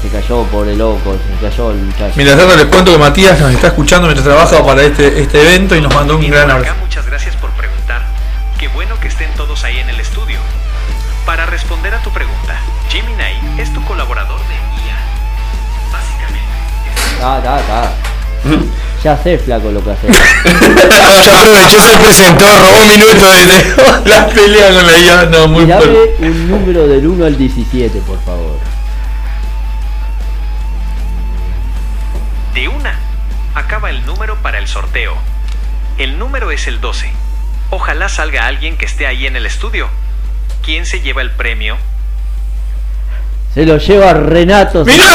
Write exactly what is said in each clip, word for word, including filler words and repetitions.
se cayó, pobre loco, se cayó el muchacho. Mientras tanto les cuento que Matías nos está escuchando mientras trabaja para este, este evento y nos mandó un gran abrazo. Muchas gracias por preguntar. Qué bueno que estén todos ahí en el estudio. Para responder a tu pregunta, Gemini es tu colaborador de I A. Básicamente. Ah, está, está. Ya sé, flaco, lo que hace. Ya aprovechó, se presentó, robó un minuto de la pelea con la I A. No, muy Tirame fuerte. un número del uno al diecisiete, por favor. De una, acaba el número para el sorteo. El número es el doce. Ojalá salga alguien que esté ahí en el estudio. ¿Quién se lleva el premio? Se lo lleva Renato. ¡Mirá!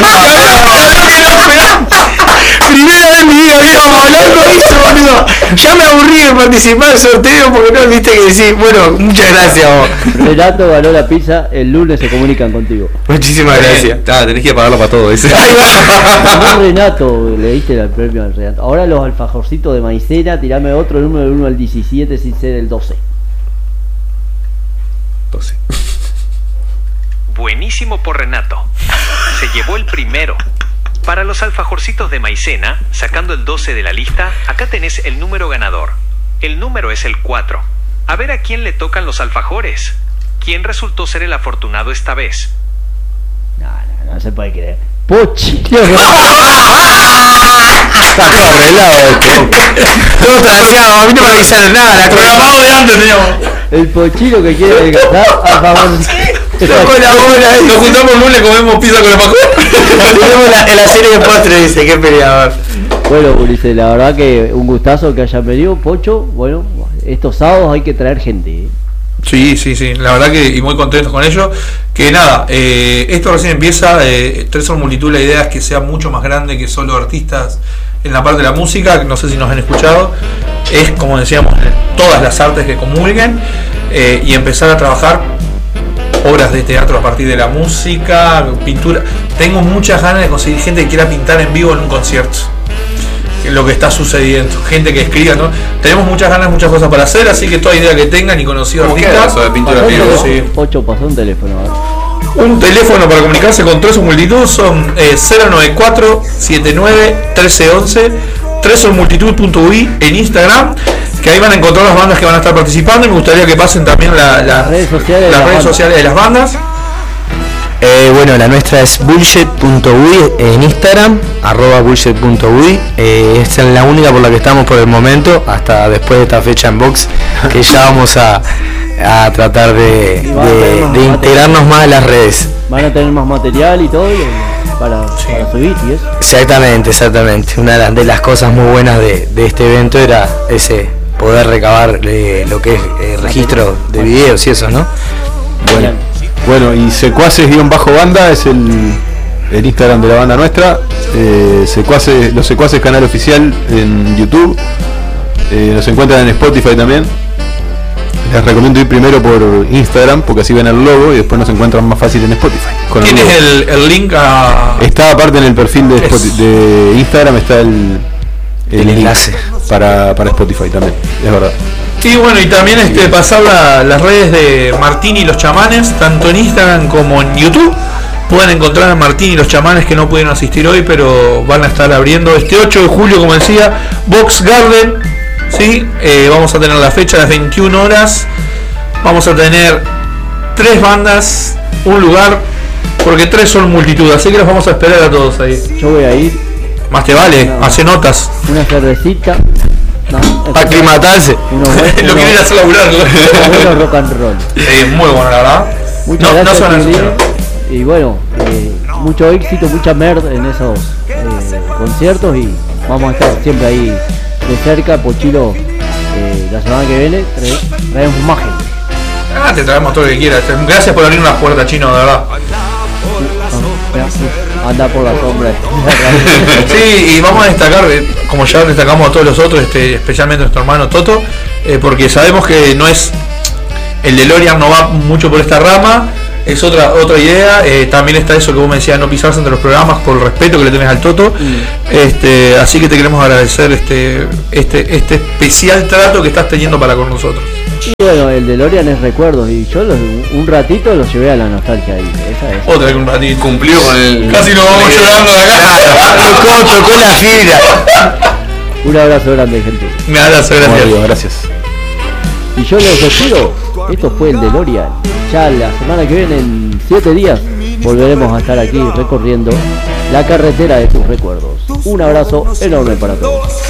Primera vez en mi vida habíamos hablando de eso, boludo. Ya me aburrí de participar del sorteo porque no viste que decir, bueno, muchas gracias vos. Renato ganó la pizza, el lunes se comunican contigo. Muchísimas gracias. Ah, tenés que pagarlo para todo, dice. Ganó Renato, le diste el premio al Renato. Ahora los alfajorcitos de maicena, tirame otro número del uno al diecisiete sin ser el doce. doce. Buenísimo por Renato. Se llevó el primero. Para los alfajorcitos de maicena, sacando el doce de la lista, acá tenés el número ganador. El número es el cuatro. A ver a quién le tocan los alfajores. ¿Quién resultó ser el afortunado esta vez? No, no, no se puede creer. Pochi. Está todo arreglado esto. Todo transeado, a mí no me avisaron nada. La Programado de antes teníamos. El pochino que quiere desgastar a favor. Tocó la bola ahí. Nos juntamos el lunes, comemos pizza con alfajor. Tenemos la, en la serie de postre, dice, qué peleador. Bueno, Ulises, la verdad que un gustazo que hayan venido, Pocho. Bueno, estos sábados hay que traer gente, ¿eh? Sí, sí, sí, la verdad que y muy contentos con ello. Que nada, eh, esto recién empieza. eh, Tres son multitud, la idea es que sea mucho más grande que solo artistas en la parte de la música. No sé si nos han escuchado. Es, como decíamos, todas las artes que comulguen, eh, y empezar a trabajar obras de teatro a partir de la música, pintura. Tengo muchas ganas de conseguir gente que quiera pintar en vivo en un concierto. Lo que está sucediendo, gente que escriba, ¿no? Tenemos muchas ganas, muchas cosas para hacer, así que toda idea que tengan y conocidos ¿Cómo queda artistas. eso de pintura Pasó en un vivo? teléfono, Sí. Pocho, pasó un teléfono. A ver. Un teléfono para comunicarse con Tres Multitud son eh, cero noventa y cuatro, setenta y nueve, trece once, tresormultitud punto u i en Instagram, que ahí van a encontrar las bandas que van a estar participando, y me gustaría que pasen también la, la- Las redes sociales de las las redes bandas. sociales de las bandas. Eh, bueno, la nuestra es bullshit punto u i en Instagram, arroba bullshit punto u i. Eh, esta es la única por la que estamos por el momento, hasta después de esta fecha en box, que ya vamos a, a tratar de, de, de integrarnos más a las redes. Van a tener más material y todo y, para, para subir y eso. Exactamente, exactamente. Una de las, de las cosas muy buenas de, de este evento era ese poder recabar eh, lo que es eh, registro de videos y eso, ¿no? Bueno, bueno y secuaces-banda es el, el Instagram de la banda nuestra. Eh, secuaces, los Secuaces canal oficial en YouTube. Eh, nos encuentran en Spotify también. Les recomiendo ir primero por Instagram porque así ven el logo y después nos encuentran más fácil en Spotify. Con el ¿Tienes logo. el, el link a...? Está aparte en el perfil de, Spoti- de Instagram, está el, El link enlace. para, para Spotify también, es verdad. Y bueno, y también este pasar la- las redes de Martín y los Chamanes, tanto en Instagram como en YouTube. Pueden encontrar a Martín y los Chamanes, que no pudieron asistir hoy, pero van a estar abriendo este ocho de julio, como decía, Box Garden. ¿Sí? Eh, vamos a tener la fecha a las veintiuna horas. Vamos a tener tres bandas, un lugar, porque tres son multitud, así que los vamos a esperar a todos ahí. Yo voy a ir. Más te vale, No. hace notas. Una cervecita. No, Aclimatarse. Uno buen- Lo uno- que viene a hacer laburar. uno bueno rock and roll. Eh, muy bueno, la verdad. Muchas No, no gracias, se van a Julián. asustar. Y bueno, eh, mucho éxito, mucha merd en esos eh, conciertos y vamos a estar siempre ahí de cerca. Pochilo, eh, la semana que viene trae- traemos más gente. Ah, te traemos todo lo que quieras. Gracias por abrir unas puertas, Chino, de verdad. Anda por la sombra. Sí, y vamos a destacar, eh, como ya destacamos a todos los otros, este, especialmente a nuestro hermano Toto, eh, porque sabemos que no es, el DeLorean no va mucho por esta rama, es otra otra idea. Eh, también está eso que vos me decías, no pisarse entre los programas por el respeto que le tenés al Toto. Mm. Este, así que te queremos agradecer este, este, este especial trato que estás teniendo para con nosotros. Y bueno, el DeLorean es recuerdos y yo los, un ratito los llevé a la nostalgia ahí. Esa es. Otra que un ratito. Cumplió con el... Casi nos vamos llorando de acá. Tocó, tocó la fibra. Un abrazo grande, gente. Un abrazo, gracias. Bueno, gracias. Y yo les despido. Esto fue el DeLorean. Ya la semana que viene, en siete días, volveremos a estar aquí recorriendo la carretera de tus recuerdos. Un abrazo enorme para todos.